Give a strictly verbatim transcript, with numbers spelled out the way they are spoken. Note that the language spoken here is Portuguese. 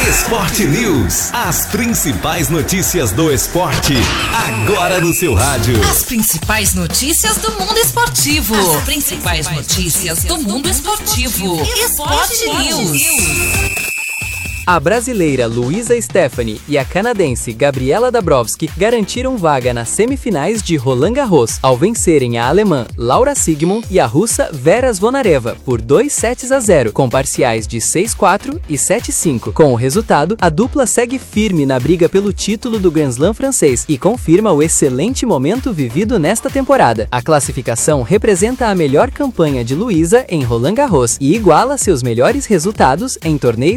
Esporte News, as principais notícias do esporte, agora no seu rádio. As principais notícias do mundo esportivo. As principais notícias do mundo esportivo. Esporte News. A brasileira Luisa Stephanie e a canadense Gabriela Dabrowski garantiram vaga nas semifinais de Roland Garros, ao vencerem a alemã Laura Siegemund e a russa Vera Zvonareva por dois sets a zero, com parciais de seis a quatro e sete a cinco. Com o resultado, a dupla segue firme na briga pelo título do Grand Slam francês e confirma o excelente momento vivido nesta temporada. A classificação representa a melhor campanha de Luisa em Roland Garros e iguala seus melhores resultados em torneios